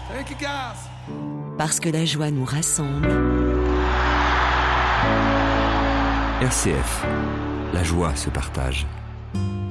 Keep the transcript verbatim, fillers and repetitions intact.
Thank you, guys. Parce que la joie nous rassemble. R C F, la joie se partage.